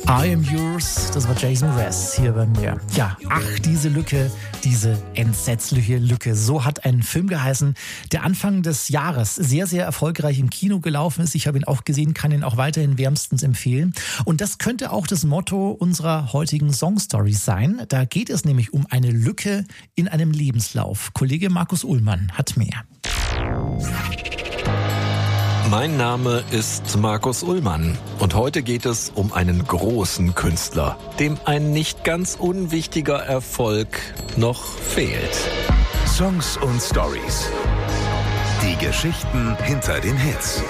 I Am Yours, das war Jason Mraz hier bei mir. Ja, ach, diese Lücke, diese entsetzliche Lücke. So hat ein Film geheißen, der Anfang des Jahres sehr, sehr erfolgreich im Kino gelaufen ist. Ich habe ihn auch gesehen, kann ihn auch weiterhin wärmstens empfehlen. Und das könnte auch das Motto unserer heutigen Songstory sein. Da geht es nämlich um eine Lücke in einem Lebenslauf. Kollege Markus Ullmann hat mehr. Mein Name ist Markus Ullmann und heute geht es um einen großen Künstler, dem ein nicht ganz unwichtiger Erfolg noch fehlt. Songs und Stories. Die Geschichten hinter den Hits.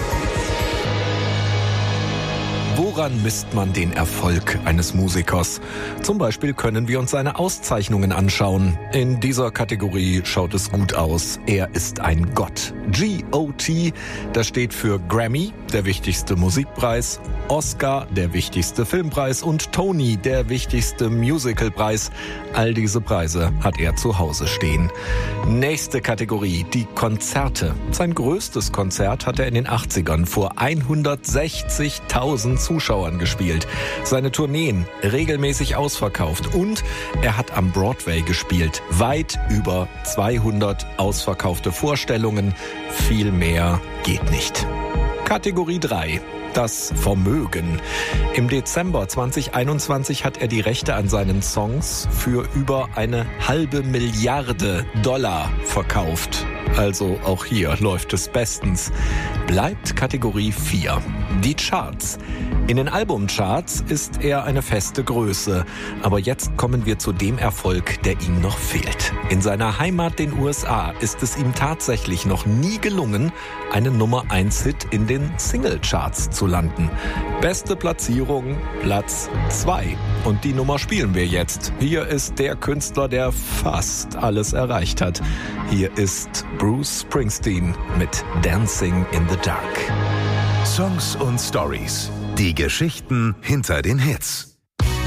Woran misst man den Erfolg eines Musikers? Zum Beispiel können wir uns seine Auszeichnungen anschauen. In dieser Kategorie schaut es gut aus. Er ist ein Gott. GOT, das steht für Grammy, der wichtigste Musikpreis, Oscar, der wichtigste Filmpreis und Tony, der wichtigste Musicalpreis. All diese Preise hat er zu Hause stehen. Nächste Kategorie, die Konzerte. Sein größtes Konzert hat er in den 80ern vor 160.000 Zuschauern gespielt. Seine Tourneen regelmäßig ausverkauft und er hat am Broadway gespielt. Weit über 200 ausverkaufte Vorstellungen. Viel mehr geht nicht. Kategorie 3. Das Vermögen. Im Dezember 2021 hat er die Rechte an seinen Songs für über $500 Milliarden verkauft. Also auch hier läuft es bestens. Bleibt Kategorie 4. Die Charts. In den Albumcharts ist er eine feste Größe. Aber jetzt kommen wir zu dem Erfolg, der ihm noch fehlt. In seiner Heimat, den USA, ist es ihm tatsächlich noch nie gelungen, einen Nummer-1-Hit in den Singlecharts zu landen. Beste Platzierung, Platz 2. Und die Nummer spielen wir jetzt. Hier ist der Künstler, der fast alles erreicht hat. Hier ist Bruce Springsteen mit Dancing in the Dark. Songs und Stories. Die Geschichten hinter den Hits.